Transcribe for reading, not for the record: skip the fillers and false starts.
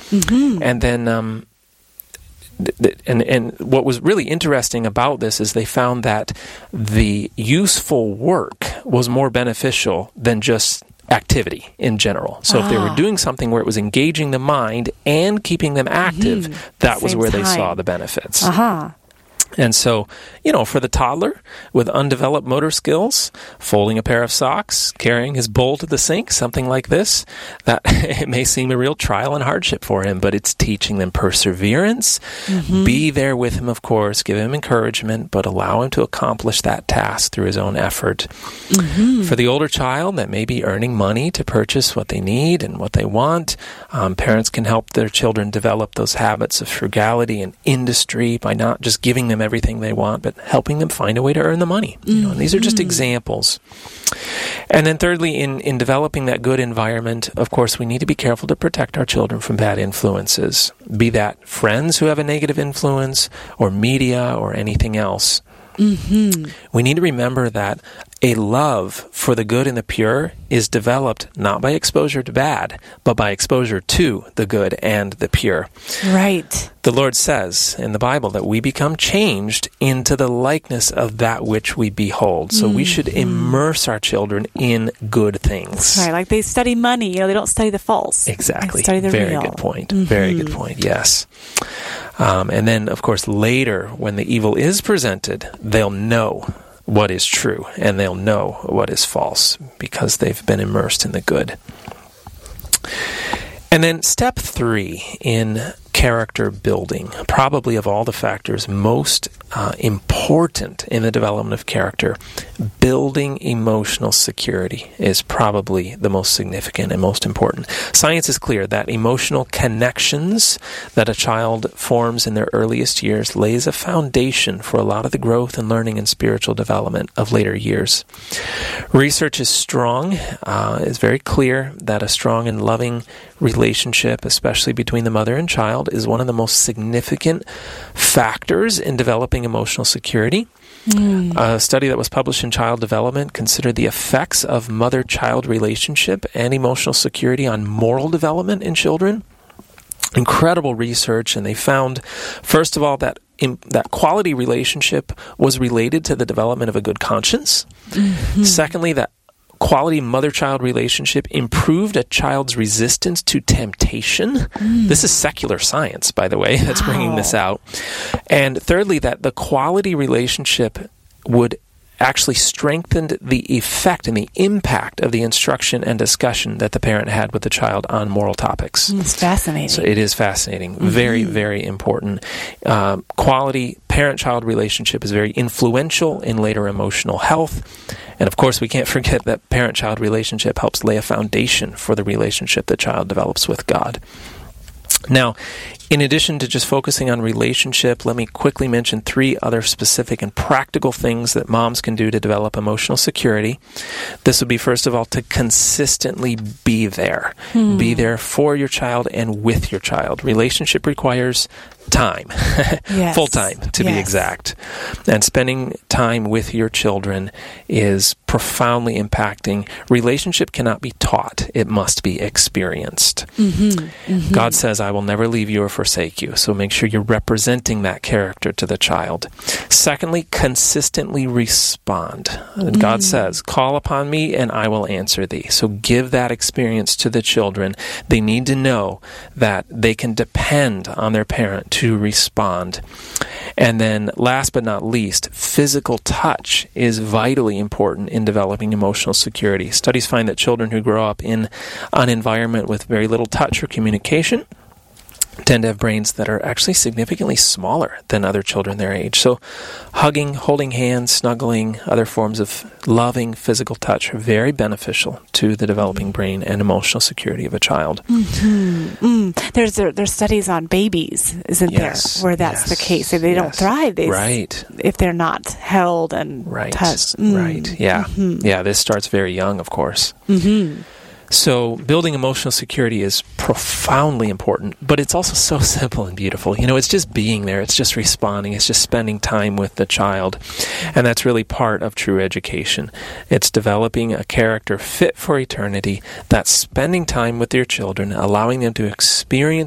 And then, and what was really interesting about this is they found that the useful work was more beneficial than just activity in general. So if they were doing something where it was engaging the mind and keeping them active, that was where they saw the benefits. And so, for the toddler with undeveloped motor skills, folding a pair of socks, carrying his bowl to the sink, something like this, that it may seem a real trial and hardship for him, but it's teaching them perseverance. Be there with him, of course, give him encouragement, but allow him to accomplish that task through his own effort. For the older child that may be earning money to purchase what they need and what they want, parents can help their children develop those habits of frugality and industry by not just giving them everything they want, but helping them find a way to earn the money. And these are just examples. And then thirdly, in developing that good environment, of course, we need to be careful to protect our children from bad influences, be that friends who have a negative influence or media or anything else. We need to remember that a love for the good and the pure is developed not by exposure to bad, but by exposure to the good and the pure. Right. The Lord says in the Bible that we become changed into the likeness of that which we behold. So we should immerse our children in good things. Right, like they study money, they don't study the false. Exactly. They study the Very real. good point. Very good point, yes. And then, of course, later, when the evil is presented, they'll know what is true, and they'll know what is false, because they've been immersed in the good. And then step 3 in character building, probably of all the factors most important in the development of character, building emotional security is probably the most significant and most important. Science is clear that emotional connections that a child forms in their earliest years lays a foundation for a lot of the growth and learning and spiritual development of later years. Research is strong, is very clear that a strong and loving relationship, especially between the mother and child, is one of the most significant factors in developing emotional security. A study that was published in Child Development considered the effects of mother-child relationship and emotional security on moral development in children. Incredible research, and they found, first of all, that that quality relationship was related to the development of a good conscience. Secondly, that quality mother-child relationship improved a child's resistance to temptation. This is secular science, by the way, that's bringing this out. And thirdly, that the quality relationship would actually strengthen the effect and the impact of the instruction and discussion that the parent had with the child on moral topics. It's fascinating. So it is fascinating. Very, very important. Quality parent-child relationship is very influential in later emotional health. And of course, we can't forget that parent-child relationship helps lay a foundation for the relationship the child develops with God. Now, in addition to just focusing on relationship, let me quickly mention 3 other specific and practical things that moms can do to develop emotional security. This would be, first of all, to consistently be there. Be there for your child and with your child. Relationship requires time, full time to be exact. And spending time with your children is profoundly impacting. Relationship cannot be taught. It must be experienced. God says, I will never leave you or forsake you. So make sure you're representing that character to the child. Secondly, consistently respond. God says, call upon me and I will answer thee. So give that experience to the children. They need to know that they can depend on their parent to respond. And then last but not least, physical touch is vitally important in developing emotional security. Studies find that children who grow up in an environment with very little touch or communication tend to have brains that are actually significantly smaller than other children their age. So hugging, holding hands, snuggling, other forms of loving physical touch are very beneficial to the developing brain and emotional security of a child. There's studies on babies, isn't there, where that's the case. They don't thrive if they're not held and touched. Yeah, this starts very young, of course. So building emotional security is profoundly important, but it's also so simple and beautiful. It's just being there. It's just responding. It's just spending time with the child. And that's really part of true education. It's developing a character fit for eternity. That's spending time with your children, allowing them to experience